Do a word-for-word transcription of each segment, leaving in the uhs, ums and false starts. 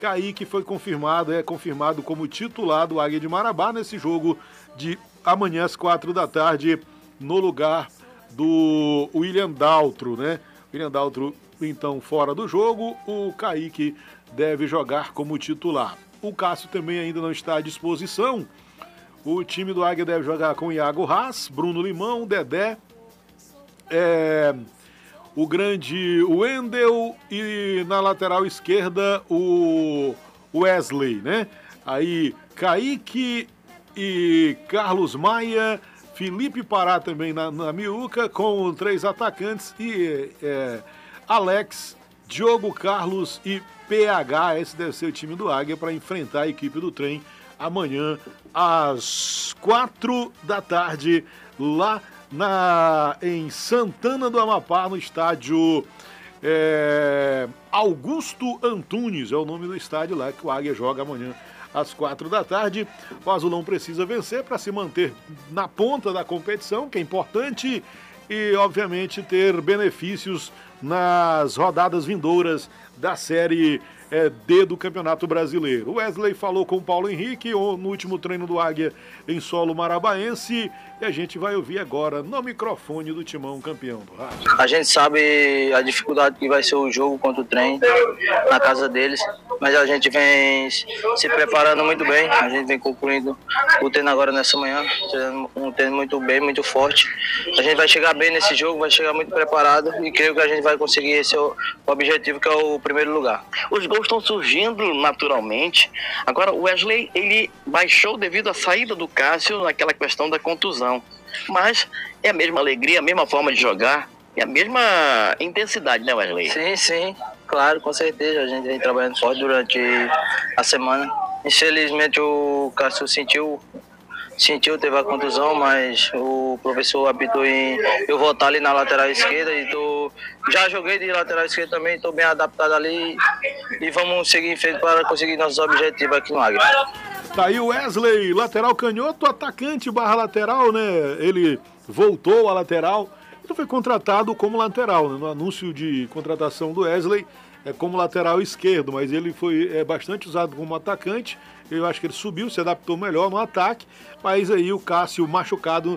Kaique foi confirmado, é confirmado como titular do Águia de Marabá nesse jogo de amanhã às quatro da tarde, no lugar do William Daltro, né? William Daltro, então, fora do jogo, o Kaique deve jogar como titular. O Cássio também ainda não está à disposição. O time do Águia deve jogar com Iago Haas, Bruno Limão, Dedé, é, o grande Wendel e na lateral esquerda o Wesley, né? Aí Kaique e Carlos Maia, Felipe Pará também na, na miúca, com três atacantes e é, Alex, Diogo Carlos e P H. Esse deve ser o time do Águia para enfrentar a equipe do Trem amanhã às quatro da tarde, lá na, em Santana do Amapá, no estádio é, Augusto Antunes, é o nome do estádio lá que o Águia joga amanhã às quatro da tarde. O Azulão precisa vencer para se manter na ponta da competição, que é importante, e obviamente ter benefícios nas rodadas vindouras da Série É, D do Campeonato Brasileiro. O Wesley falou com o Paulo Henrique no último treino do Águia em solo marabaense, e a gente vai ouvir agora no microfone do Timão, campeão do rádio. A gente sabe a dificuldade que vai ser o jogo contra o Trem na casa deles, mas a gente vem se preparando muito bem, a gente vem concluindo o treino agora nessa manhã, um treino muito bem, muito forte. A gente vai chegar bem nesse jogo, vai chegar muito preparado e creio que a gente vai conseguir esse o objetivo, que é o primeiro lugar. Os gols estão surgindo naturalmente. Agora o Wesley, ele baixou devido à saída do Cássio naquela questão da contusão. Mas é a mesma alegria, a mesma forma de jogar, é a mesma intensidade, né, Wesley? Sim, sim, claro, com certeza. A gente vem trabalhando forte durante a semana. Infelizmente o Cássio sentiu, sentiu, teve a contusão, mas o professor apitou em eu voltar ali na lateral esquerda e tô, já joguei de lateral esquerda também, estou bem adaptado ali e vamos seguir em frente para conseguir nossos objetivos aqui no Águia. Tá aí o Wesley, lateral canhoto, atacante barra lateral, né? Ele voltou à lateral, ele foi contratado como lateral, né? No anúncio de contratação do Wesley é como lateral esquerdo, mas ele foi é, bastante usado como atacante. Eu acho que ele subiu, se adaptou melhor no ataque, mas aí o Cássio machucado,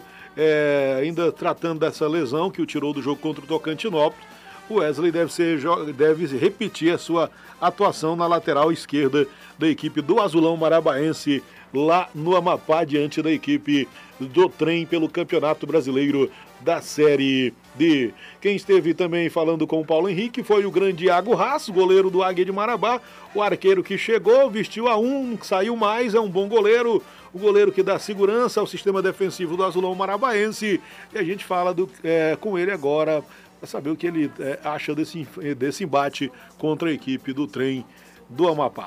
é, ainda tratando dessa lesão que o tirou do jogo contra o Tocantinópolis. O Wesley deve, ser, deve repetir a sua atuação na lateral esquerda da equipe do Azulão Marabaense, lá no Amapá, diante da equipe do Trem pelo Campeonato Brasileiro da Série D. Quem esteve também falando com o Paulo Henrique foi o grande Iago Haas, goleiro do Águia de Marabá, o arqueiro que chegou, vestiu a um, saiu mais, é um bom goleiro, o goleiro que dá segurança ao sistema defensivo do Azulão Marabaense, e a gente fala do, é, com ele agora para saber o que ele é, acha desse, desse embate contra a equipe do Trem do Amapá.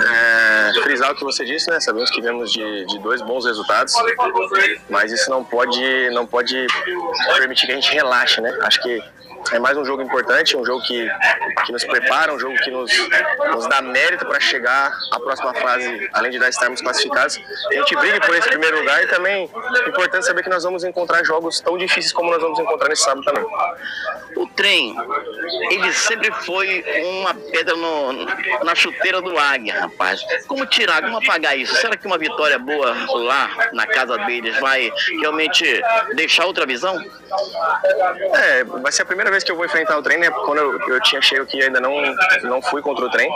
É, frisar o que você disse, né? Sabemos que viemos de, de dois bons resultados, mas isso não pode, não pode permitir que a gente relaxe, né? Acho que é mais um jogo importante, um jogo que, que nos prepara, um jogo que nos, nos dá mérito para chegar à próxima fase, além de estarmos classificados. A gente briga por esse primeiro lugar e também é importante saber que nós vamos encontrar jogos tão difíceis como nós vamos encontrar nesse sábado também. O Trem, ele sempre foi uma pedra no, na chuteira do Águia, rapaz. Como tirar, como apagar isso? Será que uma vitória boa lá na casa deles vai realmente deixar outra visão? É, vai ser a primeira vez que eu vou enfrentar o Trem, né? Quando eu, eu tinha cheio que ainda não, não fui contra o Trem,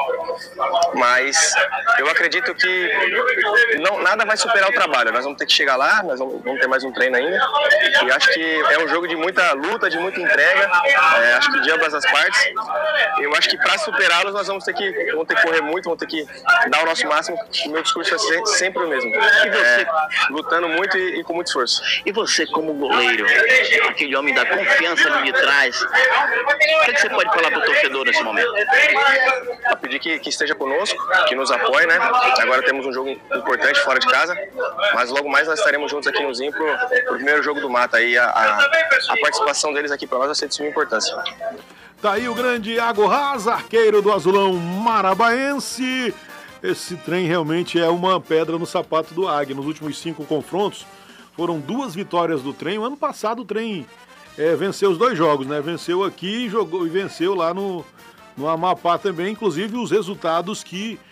mas eu acredito que não, nada vai superar o trabalho. Nós vamos ter que chegar lá, nós vamos, vamos ter mais um treino ainda, e acho que é um jogo de muita luta, de muita entrega, é, acho que de ambas as partes. Eu acho que para superá-los nós vamos ter que, vamos ter que correr muito, vamos ter que dar o nosso máximo. O meu discurso vai ser sempre o mesmo, é, lutando muito e, e com muito esforço. E você como goleiro, aquele homem da confiança ali de trás, o que, é que você pode falar para o torcedor nesse momento? Eu pedir que, que esteja conosco, que nos apoie, né? Agora temos um jogo importante fora de casa, mas logo mais nós estaremos juntos aqui no Zinho pro, pro primeiro jogo do Mata. Aí a, a, a participação deles aqui para nós vai ser de suma importância. Tá aí o grande Iago Haas, arqueiro do Azulão Marabaense. Esse Trem realmente é uma pedra no sapato do Águia. Nos últimos cinco confrontos foram duas vitórias do Trem. O ano passado o Trem é, venceu os dois jogos, né? Venceu aqui e jogou e venceu lá no, no Amapá também. Inclusive os resultados que